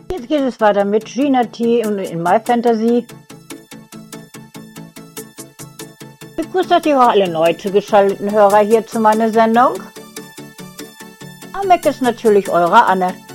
Jetzt geht es weiter mit Gina T und in My Fantasy. Ich begrüße natürlich auch alle neu zugeschalteten Hörer hier zu meiner Sendung. Am Mic ist natürlich eure Anne.